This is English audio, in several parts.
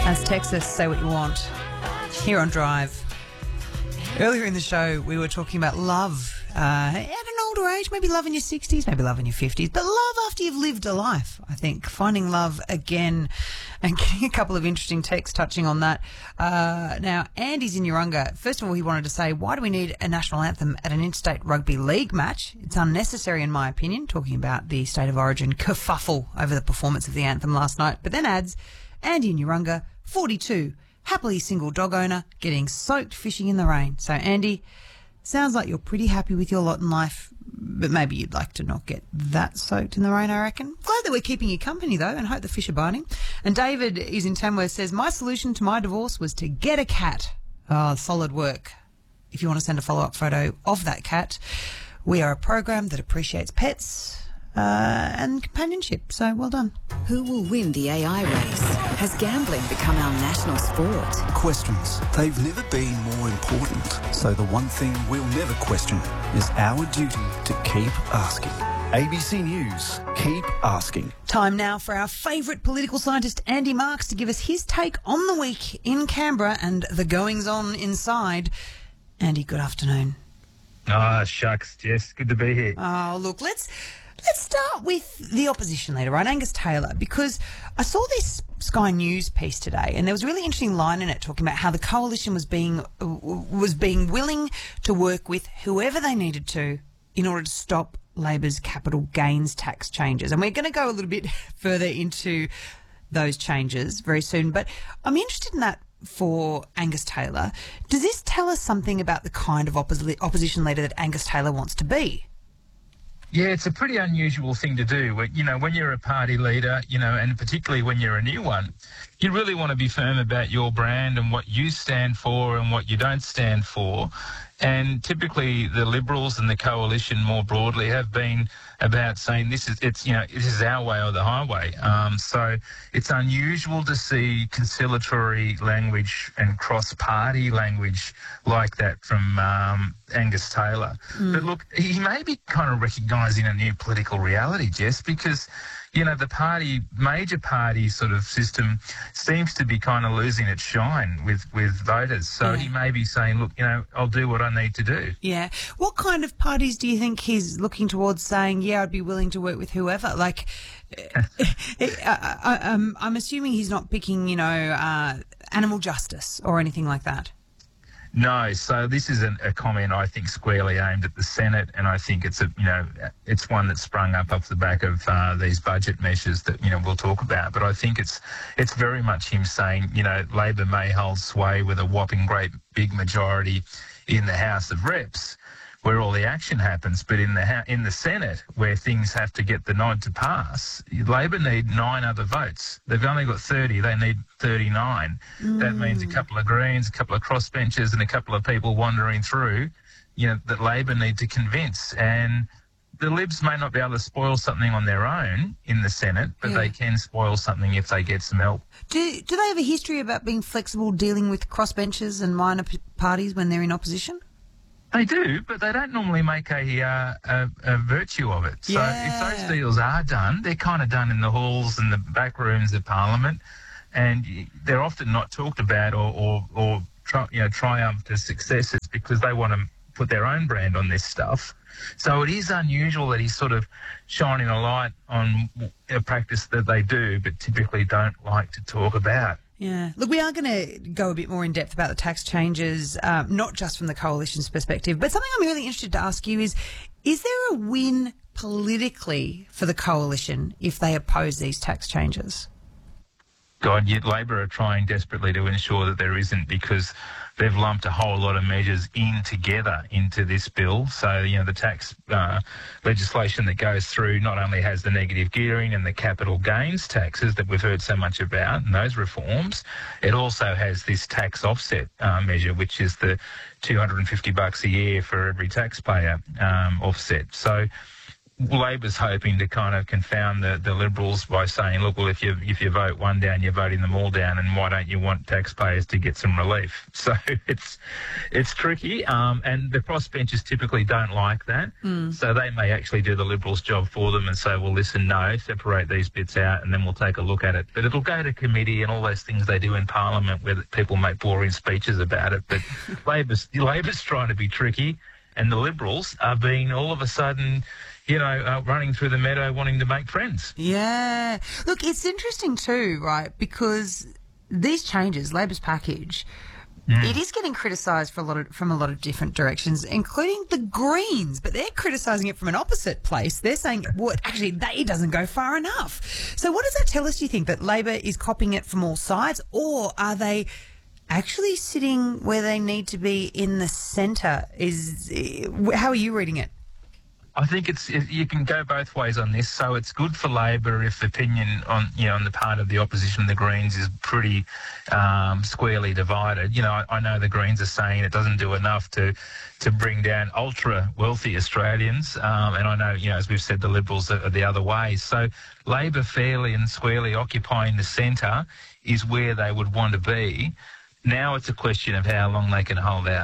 As Texas, say what you want. Here on Drive. Earlier in the show, we were talking about love at an older age, maybe love in your 60s, maybe love in your 50s, but love after you've lived a life, I think. Finding love again and getting a couple of interesting texts touching on that. Now, Andy's in Urunga. First of all, he wanted to say, why do we need a national anthem at an interstate rugby league match? It's unnecessary, in my opinion, talking about the State of Origin kerfuffle over the performance of the anthem last night. But then adds, Andy in Urunga, 42, happily single dog owner, getting soaked fishing in the rain. So, Andy, sounds like you're pretty happy with your lot in life, but maybe you'd like to not get that soaked in the rain, I reckon. Glad that we're keeping you company, though, and hope the fish are biting. And David is in Tamworth, says, my solution to my divorce was to get a cat. Oh, solid work. If you want to send a follow-up photo of that cat, we are a program that appreciates pets and companionship, so well done. Who will win the AI race? Has gambling become our national sport? Questions. They've never been more important. So the one thing we'll never question is our duty to keep asking. ABC News, keep asking. Time now for our favourite political scientist, Andy Marks, to give us his take on the week in Canberra and the goings-on inside. Andy, good afternoon. Ah, shucks, Jess. Good to be here. Oh, look, let's start with the opposition leader, right, Angus Taylor, because I saw this Sky News piece today, and there was a really interesting line in it talking about how the coalition was being willing to work with whoever they needed to in order to stop Labor's capital gains tax changes. And we're going to go a little bit further into those changes very soon, but I'm interested in that for Angus Taylor. Does this tell us something about the kind of opposition leader that Angus Taylor wants to be? Yeah, it's a pretty unusual thing to do. When you're a party leader, and particularly when you're a new one, you really want to be firm about your brand and what you stand for and what you don't stand for. And typically the Liberals and the coalition more broadly have been about saying this is our way or the highway. So it's unusual to see conciliatory language and cross-party language like that from Angus Taylor. But look, he may be kind of recognising a new political reality, Jess, because the major party sort of system seems to be kind of losing its shine with voters. So he may be saying, look, I'll do what I need to do. Yeah. What kind of parties do you think he's looking towards saying, yeah, I'd be willing to work with whoever? Like, I'm assuming he's not picking, animal justice or anything like that. No, so this is a comment I think squarely aimed at the Senate, and I think it's it's one that sprung up off the back of these budget measures that we'll talk about. But I think it's very much him saying Labor may hold sway with a whopping great big majority in the House of Reps, where all the action happens, but in the Senate, where things have to get the nod to pass, Labor need 9 other votes. They've only got 30. They need 39. That means a couple of Greens, a couple of crossbenchers, and a couple of people wandering through, that Labor need to convince. And the Libs may not be able to spoil something on their own in the Senate, but they can spoil something if they get some help. Do they have a history about being flexible, dealing with crossbenchers and minor parties when they're in opposition? They do, but they don't normally make a virtue of it. So if those deals are done, they're kind of done in the halls and the back rooms of Parliament, and they're often not talked about or triumph to successes because they want to put their own brand on this stuff. So it is unusual that he's sort of shining a light on a practice that they do, but typically don't like to talk about. Yeah. Look, we are going to go a bit more in depth about the tax changes, not just from the coalition's perspective, but something I'm really interested to ask you is there a win politically for the coalition if they oppose these tax changes? God, yet Labor are trying desperately to ensure that there isn't, because they've lumped a whole lot of measures together into this bill. So, the tax legislation that goes through not only has the negative gearing and the capital gains taxes that we've heard so much about and those reforms, it also has this tax offset measure, which is the $250 a year for every taxpayer offset. So Labor's hoping to kind of confound the Liberals by saying, look, well, if you vote one down, you're voting them all down, and why don't you want taxpayers to get some relief? So it's tricky, and the crossbenchers typically don't like that. So they may actually do the Liberals' job for them and say, well, listen, no, separate these bits out, and then we'll take a look at it. But it'll go to committee and all those things they do in Parliament where people make boring speeches about it. But Labor's trying to be tricky, and the Liberals are being all of a sudden, running through the meadow wanting to make friends. Yeah. Look, it's interesting too, right, because these changes, Labor's package, it is getting criticised from a lot of different directions, including the Greens, but they're criticising it from an opposite place. They're saying, well, actually, it doesn't go far enough. So what does that tell us, do you think, that Labor is copying it from all sides, or are they actually sitting where they need to be in the centre? How are you reading it? I think you can go both ways on this. So it's good for Labor if opinion on the part of the opposition, the Greens, is pretty squarely divided. I know the Greens are saying it doesn't do enough to bring down ultra wealthy Australians, and I know, as we've said, the Liberals are the other way. So Labor fairly and squarely occupying the centre is where they would want to be. Now it's a question of how long they can hold out.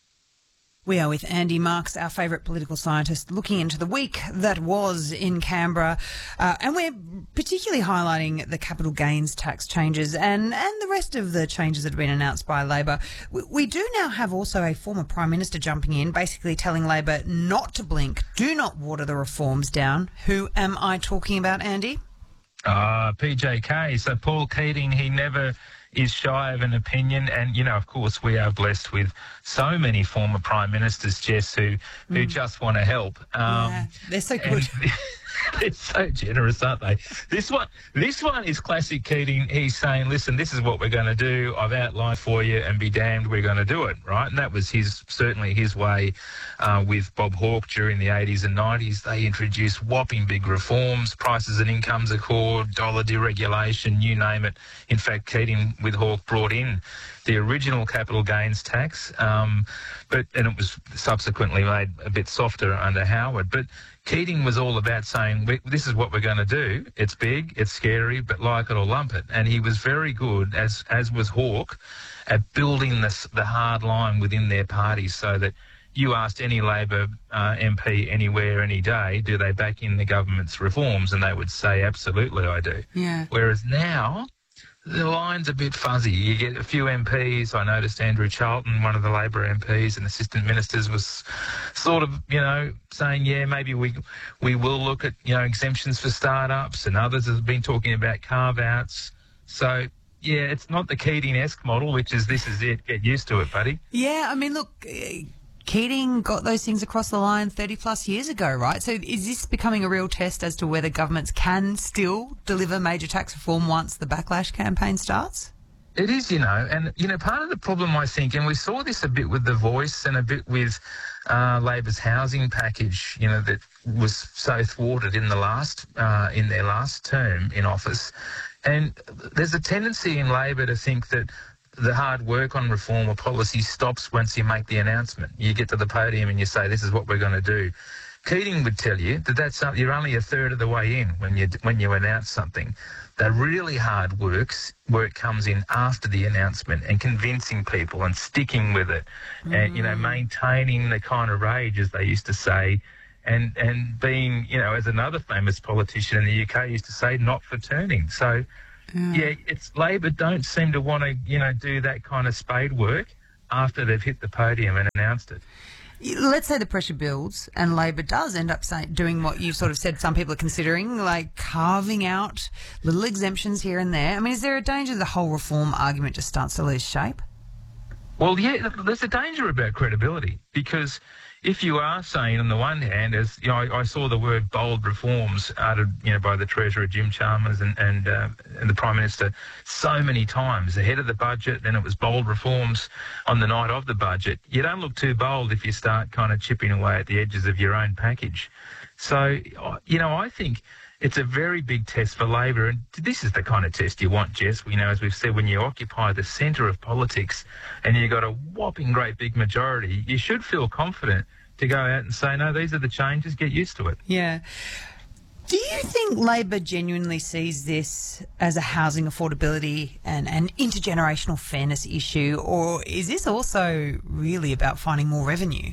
We are with Andy Marks, our favourite political scientist, looking into the week that was in Canberra, and we're particularly highlighting the capital gains tax changes and the rest of the changes that have been announced by Labor. We do now have also a former Prime Minister jumping in, basically telling Labor not to blink, do not water the reforms down. Who am I talking about, Andy? PJK. So Paul Keating, he never is shy of an opinion, and of course we are blessed with so many former prime ministers, Jess, who just want to help. They're so good. They're so generous, aren't they? This one is classic Keating. He's saying, listen, this is what we're going to do. I've outlined for you, and be damned, we're going to do it, right? And that was certainly his way with Bob Hawke during the 80s and 90s. They introduced whopping big reforms, prices and incomes accord, dollar deregulation, you name it. In fact, Keating with Hawke brought in the original capital gains tax, and it was subsequently made a bit softer under Howard. But Keating was all about saying, this is what we're going to do. It's big, it's scary, but like it or lump it. And he was very good, as was Hawke, at building the hard line within their party, so that you asked any Labor MP anywhere, any day, do they back in the government's reforms? And they would say, absolutely, I do. Yeah. Whereas now, the line's a bit fuzzy. You get a few MPs. I noticed Andrew Charlton, one of the Labor MPs and assistant ministers, was sort of, saying, yeah, maybe we will look at, exemptions for startups, and others have been talking about carve-outs. So, yeah, it's not the Keating-esque model, which is this is it, get used to it, buddy. Yeah, I mean, look, Keating got those things across the line 30 plus years ago, right? So is this becoming a real test as to whether governments can still deliver major tax reform once the backlash campaign starts? It is, and, part of the problem, I think, and we saw this a bit with The Voice and a bit with Labor's housing package, that was so thwarted in their last term in office. And there's a tendency in Labor to think that the hard work on reform or policy stops once you make the announcement. You get to the podium and you say, this is what we're going to do. Keating would tell you that you're only a third of the way in when you announce something. The really hard work comes in after the announcement, and convincing people and sticking with it, and maintaining the kind of rage, as they used to say, and being, as another famous politician in the UK used to say, not for turning. So. Yeah, it's Labor don't seem to want to, do that kind of spade work after they've hit the podium and announced it. Let's say the pressure builds and Labor does end up doing what you've sort of said some people are considering, like carving out little exemptions here and there. I mean, is there a danger the whole reform argument just starts to lose shape? Well, yeah, there's a danger about credibility, because if you are saying, on the one hand, as I saw the word bold reforms uttered, by the Treasurer Jim Chalmers and the Prime Minister so many times ahead of the budget, then it was bold reforms on the night of the budget. You don't look too bold if you start kind of chipping away at the edges of your own package. So, I think it's a very big test for Labor, and this is the kind of test you want, Jess. As we've said, when you occupy the centre of politics and you've got a whopping great big majority, you should feel confident to go out and say, no, these are the changes, get used to it. Yeah. Do you think Labor genuinely sees this as a housing affordability and an intergenerational fairness issue, or is this also really about finding more revenue?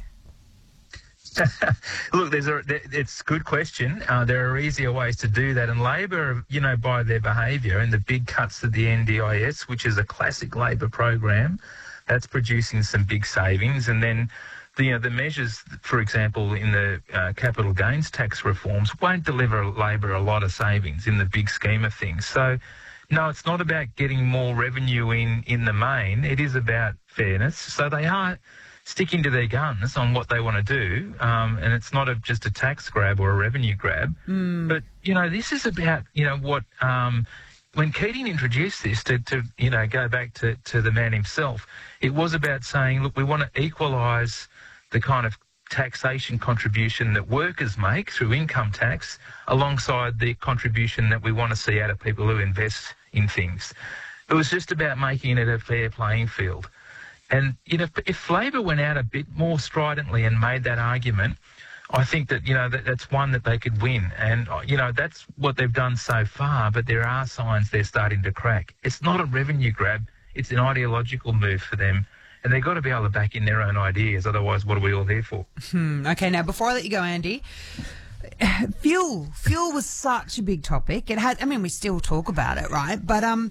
Look, it's a good question. There are easier ways to do that. And Labor, by their behaviour and the big cuts to the NDIS, which is a classic Labor program, that's producing some big savings. And then the measures, for example, in the capital gains tax reforms won't deliver Labor a lot of savings in the big scheme of things. So, no, it's not about getting more revenue in the main. It is about fairness. So they are sticking to their guns on what they want to do, and it's not just a tax grab or a revenue grab. But, this is about, what... when Keating introduced this, to go back to the man himself, it was about saying, look, we want to equalise the kind of taxation contribution that workers make through income tax alongside the contribution that we want to see out of people who invest in things. It was just about making it a fair playing field. And, if Labor went out a bit more stridently and made that argument, I think that, that's one that they could win. And, that's what they've done so far, but there are signs they're starting to crack. It's not a revenue grab. It's an ideological move for them. And they've got to be able to back in their own ideas. Otherwise, what are we all here for? Okay, now, before I let you go, Andy, fuel was such a big topic. We still talk about it, right? But I'm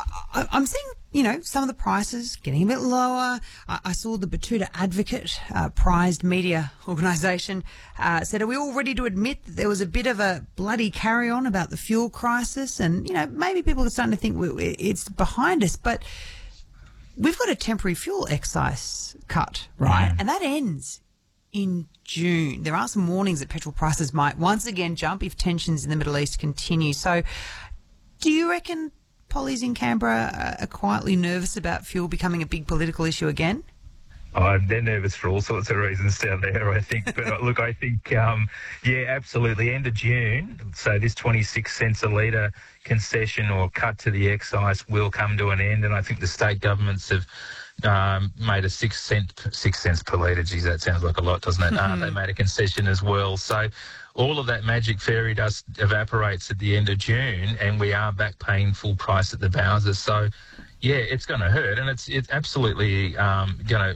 seeing, some of the prices getting a bit lower. I saw the Batuta Advocate, prized media organisation, said, are we all ready to admit that there was a bit of a bloody carry-on about the fuel crisis? And, maybe people are starting to think it's behind us, but we've got a temporary fuel excise cut, right? And that ends in June. There are some warnings that petrol prices might once again jump if tensions in the Middle East continue. So do you reckon pollies in Canberra are quietly nervous about fuel becoming a big political issue again? Oh, they're nervous for all sorts of reasons down there, I think. But look, I think, absolutely. End of June, so this 26 cents a litre concession or cut to the excise will come to an end. And I think the state governments have made a 6 cents per litre. Geez, that sounds like a lot, doesn't it? They made a concession as well. So all of that magic fairy dust evaporates at the end of June, and we are back paying full price at the Bowsers. So, yeah, it's going to hurt, and it's absolutely going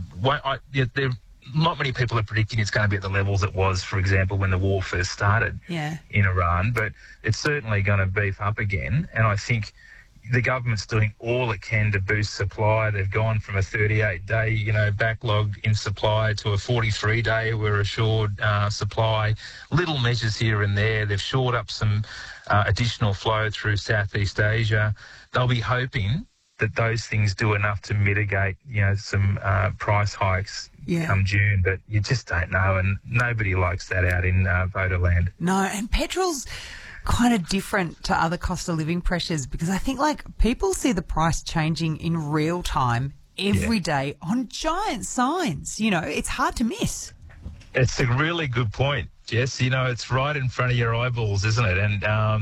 to, there not many people are predicting it's going to be at the levels it was, for example, when the war first started in Iran, but it's certainly going to beef up again, and I think the government's doing all it can to boost supply. They've gone from a 38-day, backlog in supply to a 43-day, we're assured, supply. Little measures here and there. They've shored up some additional flow through Southeast Asia. They'll be hoping that those things do enough to mitigate, some price hikes come June, but you just don't know, and nobody likes that out in voterland. No, and petrol's kind of different to other cost of living pressures, because I think people see the price changing in real time every day on giant signs. It's hard to miss. It's a really good point, Jess. It's right in front of your eyeballs, isn't it? And,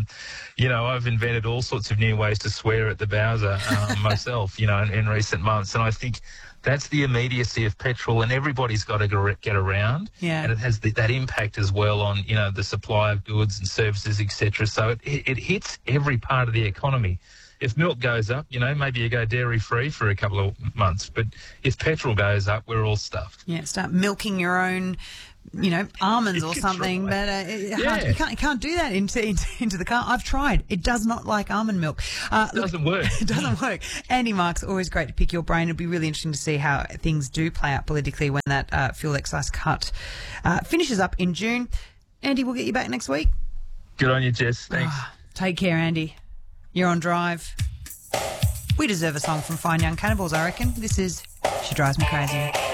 I've invented all sorts of new ways to swear at the Bowser myself, in recent months. And I think that's the immediacy of petrol, and everybody's got to get around. Yeah. And it has that impact as well on, the supply of goods and services, etc. So it hits every part of the economy. If milk goes up, maybe you go dairy-free for a couple of months. But if petrol goes up, we're all stuffed. Yeah, start milking your own, almonds or something. But you can't do that into the car. I've tried. It does not like almond milk. It doesn't work. It doesn't work. Andy Marks, always great to pick your brain. It'll be really interesting to see how things do play out politically when that fuel excise cut finishes up in June. Andy, we'll get you back next week. Good on you, Jess. Thanks. Take care, Andy. You're on Drive. We deserve a song from Fine Young Cannibals, I reckon. This is She Drives Me Crazy.